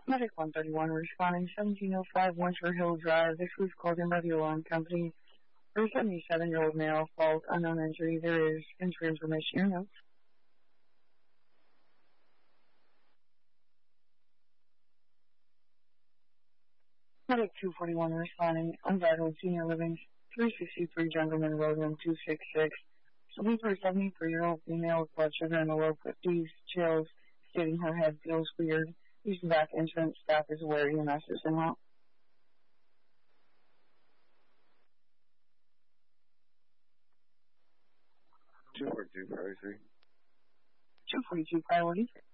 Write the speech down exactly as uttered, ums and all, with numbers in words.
Medic one thirty-one responding seventeen oh five Winter Hill Drive. This was called in by the alarm company. For a seventy-seven-year-old male, fault, unknown injury. There is entry information in notes. Medic two forty-one responding, Untitled Senior Living, three sixty-three Gentleman Road, room two sixty-six. Looking for a seventy-three-year-old female with blood sugar in the low fifties, chills, stating her head feels weird. Use the back entrance. Staff is aware E M S is in route. two forty-two, priority three. two forty-two, priority.